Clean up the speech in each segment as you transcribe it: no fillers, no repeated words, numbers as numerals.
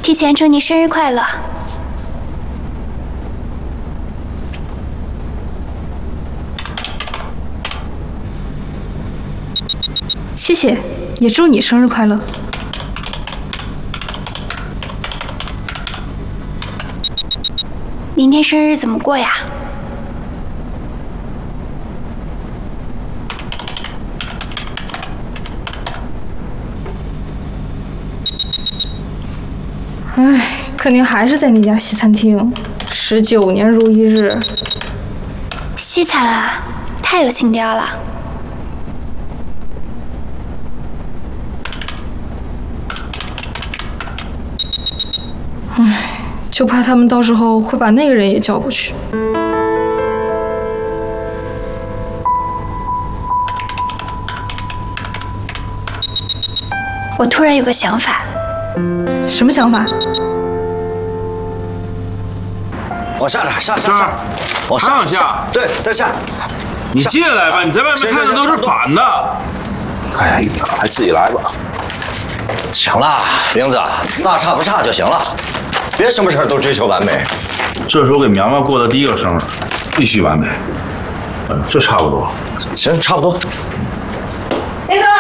提前祝你生日快乐。 谢谢，也祝你生日快乐。 明天生日怎么过呀？ 唉，肯定还是在那家西餐厅，19年如一日。 西餐啊，太有情调了。 唉，就怕他们到时候会把那个人也叫过去。 我突然有个想法。 什么想法？ 往下往上下， 对，再下。 你进来吧，你在外面看的都是反的。 哎呀，还自己来吧。 行了，玲子，大差不差就行了，别什么事都追求完美。 这是我给苗苗过的第一个生日，必须完美。这差不多。 行，差不多。 那个，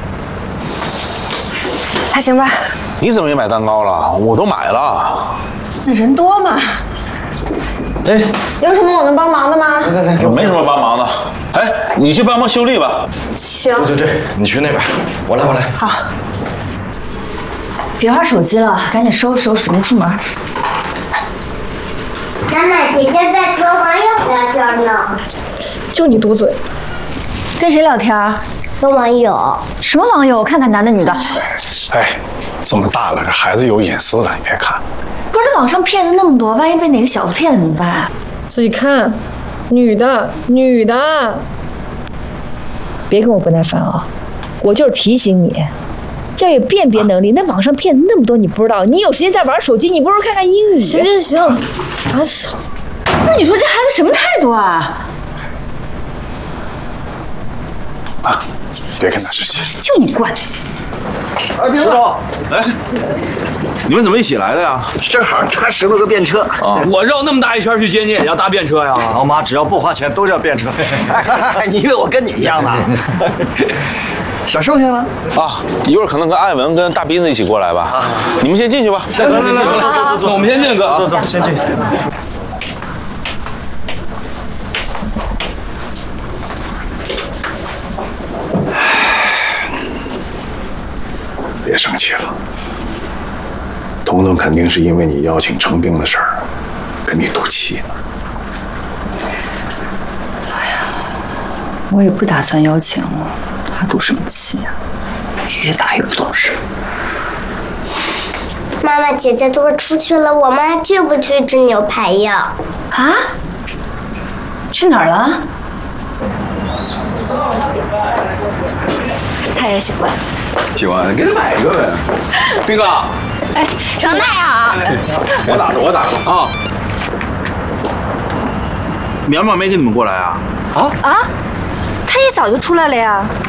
还行吧？ 你怎么也买蛋糕了？我都买了。 那人多嘛。 哎， 有什么我能帮忙的吗？ 没什么帮忙的。哎，你去帮忙修丽吧。 行。 对，你去那边，我来。 好。 别玩手机了，赶紧收拾收拾，准备出门。 奶奶，姐姐在和网友聊天呢。 就你多嘴。 跟谁聊天？ 跟网友。 什么网友？我看看男的女的。 哎，这么大了，这孩子有隐私的，你别看。 不是，那网上骗子那么多，万一被哪个小子骗了怎么办？ 自己看，女的。 别跟我不耐烦啊！我就是提醒你，要有辨别能力。那网上骗子那么多，你不知道？你有时间在玩手机，你不如看看英语。 行，烦死了！ 不是，你说这孩子什么态度啊？ 啊，别跟他生气。 就你惯的。 哎，石头， 哎，你们怎么一起来的呀？ 正好穿石头个便车啊！ 我绕那么大一圈去接你，也要搭便车呀？ 老马只要不花钱都叫便车。你以为我跟你一样呢？想瘦下了啊！一会儿可能跟艾文跟大斌子一起过来吧。你们先进去吧。 来，我们先进，哥。 走，先进去。 别生气了，彤彤肯定是因为你邀请程兵的事儿跟你赌气呢。 哎呀，我也不打算邀请了，他赌什么气呀？越打越不懂事。 妈妈，姐姐都出去了，我们还去不去吃牛排呀？ 啊？去哪儿了？他也喜欢。 喜欢，给他买一个呗。斌哥， 哎，程太好。 我打着啊。苗苗没跟你们过来啊？ 啊？他也早就出来了呀。